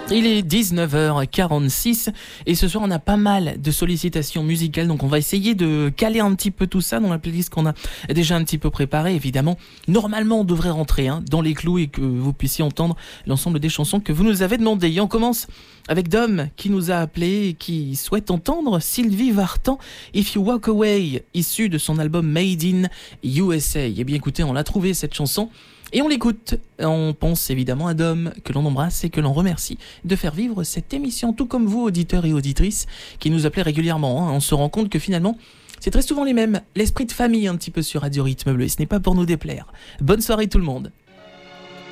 Il est 19h46 et ce soir on a pas mal de sollicitations musicales, donc on va essayer de caler un petit peu tout ça dans la playlist qu'on a déjà un petit peu préparée. Évidemment, normalement on devrait rentrer dans les clous et que vous puissiez entendre l'ensemble des chansons que vous nous avez demandées. Et on commence avec Dom qui nous a appelé et qui souhaite entendre Sylvie Vartan, If You Walk Away, issu de son album Made in USA. Et bien écoutez, on l'a trouvé cette chanson. Et on l'écoute, on pense évidemment à Dom, que l'on embrasse et que l'on remercie de faire vivre cette émission, tout comme vous, auditeurs et auditrices, qui nous appelez régulièrement. On se rend compte que finalement, c'est très souvent les mêmes, l'esprit de famille un petit peu sur Radio Rythme Bleu, et ce n'est pas pour nous déplaire. Bonne soirée tout le monde.